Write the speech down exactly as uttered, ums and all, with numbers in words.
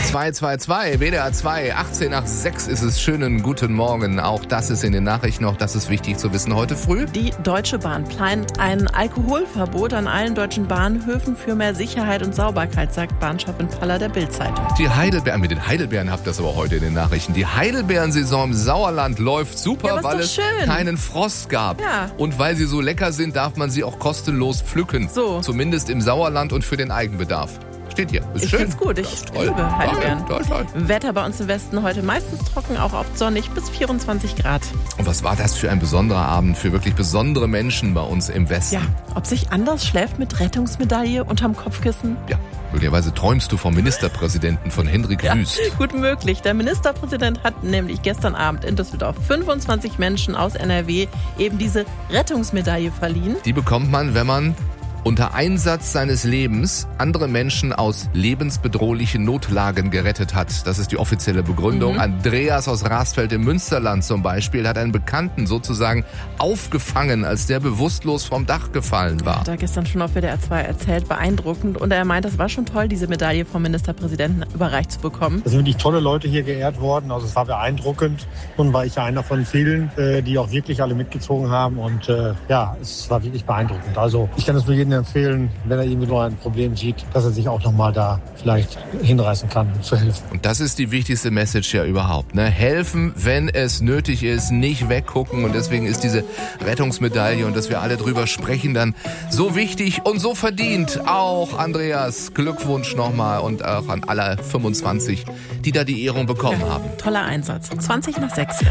zwei zwei zwei, W D R zwei, achtzehn nach sechs ist es. Schönen guten Morgen. Auch das ist in den Nachrichten, auch das ist wichtig zu wissen heute früh. Die Deutsche Bahn plant ein Alkoholverbot an allen deutschen Bahnhöfen für mehr Sicherheit und Sauberkeit, sagt Bahnchefin Paller der Bild-Zeitung. Die Heidelbeeren, mit den Heidelbeeren habt ihr das aber heute in den Nachrichten. Die Heidelbeerensaison im Sauerland läuft super, ja, weil es schön. keinen Frost gab. Ja. Und weil sie so lecker sind, darf man sie auch kostenlos pflücken. So. Zumindest im Sauerland und für den Eigenbedarf. Steht hier. Ist ich schön. find's gut. Ich ja, liebe Heidelbeeren. Toll, toll, toll. Wetter bei uns im Westen heute meistens trocken, auch oft sonnig bis vierundzwanzig Grad. Und was war das für ein besonderer Abend für wirklich besondere Menschen bei uns im Westen? Ja, ob sich anders schläft mit Rettungsmedaille unterm Kopfkissen? Ja, möglicherweise träumst du vom Ministerpräsidenten von Hendrik Ja, Wüst. gut möglich. Der Ministerpräsident hat nämlich gestern Abend in Düsseldorf fünfundzwanzig Menschen aus N R W eben diese Rettungsmedaille verliehen. Die bekommt man, wenn man unter Einsatz seines Lebens andere Menschen aus lebensbedrohlichen Notlagen gerettet hat. Das ist die offizielle Begründung. Mhm. Andreas aus Rasfeld im Münsterland zum Beispiel hat einen Bekannten sozusagen aufgefangen, als der bewusstlos vom Dach gefallen war. Hat er gestern schon auf W D R zwei erzählt, beeindruckend. Und er meint, es war schon toll, diese Medaille vom Ministerpräsidenten überreicht zu bekommen. Es sind wirklich tolle Leute hier geehrt worden. Also es war beeindruckend. Und war ich ja einer von vielen, die auch wirklich alle mitgezogen haben. Und äh, ja, es war wirklich beeindruckend. Also ich kann es nur jedem empfehlen, wenn er irgendwie nur ein Problem sieht, dass er sich auch nochmal da vielleicht hinreißen kann, zu helfen. Und das ist die wichtigste Message ja überhaupt. Ne? Helfen, wenn es nötig ist, nicht weggucken. Und deswegen ist diese Rettungsmedaille und dass wir alle drüber sprechen, dann so wichtig und so verdient. Auch Andreas, Glückwunsch nochmal und auch an alle fünfundzwanzig, die da die Ehrung bekommen ja, haben. Toller Einsatz. zwanzig nach sechs.